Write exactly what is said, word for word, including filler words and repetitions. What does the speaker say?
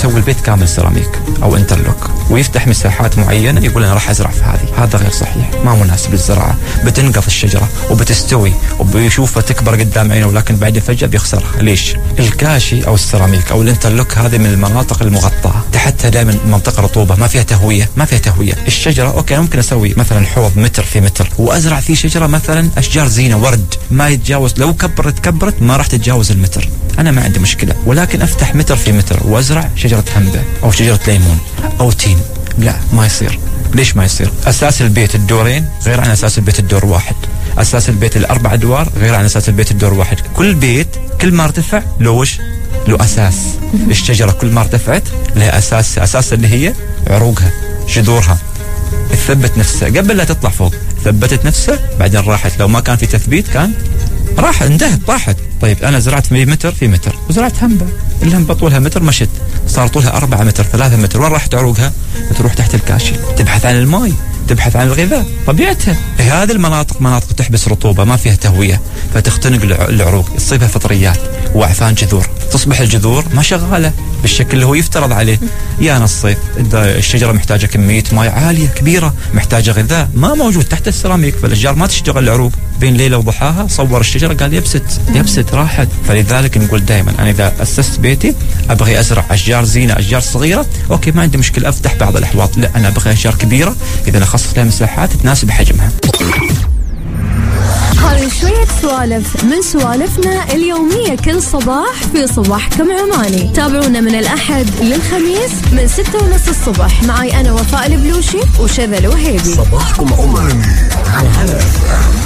يسوي البيت كامل سيراميك أو انترلوك ويفتح مساحات معينة يقول أنا راح أزرع في هذه، هذا غير صحيح، ما مناسب للزراعة. بتنقص الشجرة وبتستوي وبيشوفها تكبر قدام عينه، ولكن بعد فجأة بيخسرها. ليش؟ الكاشي أو السيراميك أو الانترلوك هذه من المناطق المغطاة، تحتها دائما منطقة رطوبة، ما فيها تهوية، ما فيها تهوية. الشجرة أوكي ممكن أسوي مثلا حوض متر في متر وأزرع فيه شجرة مثلا أشجار زينة ورد ما يتجاوز، لو كبرت كبرت ما راح تتجاوز المتر، أنا ما عندي مشكلة. ولكن أفتح متر في متر وأزرع شجرة هنبة أو شجرة ليمون أو تين، لا ما يصير. ليش ما يصير؟ أساس البيت الدورين غير عن أساس البيت الدور واحد، أساس البيت الأربع أدوار غير عن أساس البيت الدور واحد. كل بيت كل ما ارتفع له وش؟ له أساس. الشجرة كل ما ارتفعت لها أساس، أساس اللي هي عروقها جذورها، تثبت نفسها قبل لا تطلع فوق، ثبتت نفسها بعدين راحت. لو ما كان في تثبيت كان راح انتهت طاحت. طيب أنا زرعت في متر في متر وزرعت هنبة، الهنبة طولها متر مشت صار طولها أربعة متر ثلاثة متر، وين راحت عروقها؟ بتروح تحت الكاشي، تبحث عن الماء، تبحث عن الغذاء، طبيعتها. هذه المناطق مناطق تحبس رطوبة ما فيها تهوية، فتختنق العروق، تصيبها فطريات وأعفان جذور، تصبح الجذور ما شغالة بالشكل اللي هو يفترض عليه. يا الصيف الشجرة محتاجة كمية ماء عالية كبيرة، محتاجة غذاء ما موجود تحت السيراميك، فالأشجار ما تشتغل العروق. بين ليلة وضحاها صور الشجرة قال يبست يبست راحت. فلذلك نقول دائما أنا إذا أسست بيتي أبغي أزرع أشجار زينة، أشجار صغيرة أوكي ما عندي مشكلة أفتح بعض الأحواض، لا أنا أبغي أشجار كبيرة إذا أخصص لها مساحات تناسب حجمها. هذه شوية سوالف من سوالفنا اليومية كل صباح في صباحكم عماني. تابعونا من الأحد للخميس من ستة ونص الصبح معي أنا وفاء البلوشي وشذى الوهيبي. صباحكم عماني على هلا.